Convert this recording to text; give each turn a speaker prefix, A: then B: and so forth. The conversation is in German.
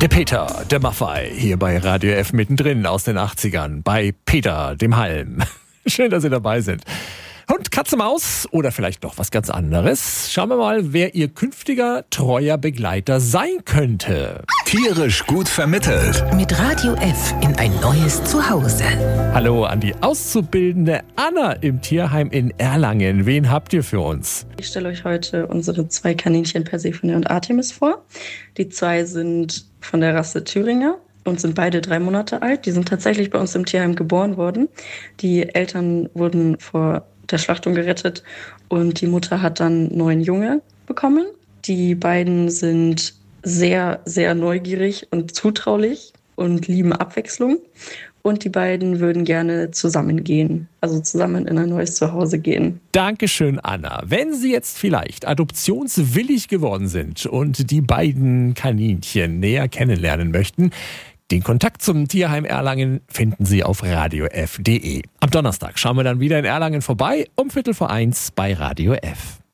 A: Der Peter, der Maffei, hier bei Radio F mittendrin aus den 80ern, bei Peter, dem Halm. Schön, dass Sie dabei sind. Hund, Katze, Maus oder vielleicht noch was ganz anderes. Schauen wir mal, wer Ihr künftiger treuer Begleiter sein könnte.
B: Tierisch gut vermittelt.
C: Mit Radio F in ein neues Zuhause.
A: Hallo an die auszubildende Anna im Tierheim in Erlangen. Wen habt ihr für uns?
D: Ich stelle euch heute unsere 2 Kaninchen Persephone und Artemis vor. Die 2 sind von der Rasse Thüringer und sind beide 3 Monate alt. Die sind tatsächlich bei uns im Tierheim geboren worden. Die Eltern wurden vor der Schlachtung gerettet und die Mutter hat dann 9 Junge bekommen. Die beiden sind sehr, sehr neugierig und zutraulich und lieben Abwechslung. Und die beiden würden gerne zusammen gehen, also zusammen in ein neues Zuhause gehen.
A: Dankeschön, Anna. Wenn Sie jetzt vielleicht adoptionswillig geworden sind und die beiden Kaninchen näher kennenlernen möchten, den Kontakt zum Tierheim Erlangen finden Sie auf radiof.de. Am Donnerstag schauen wir dann wieder in Erlangen vorbei, um 12:45 bei Radio F.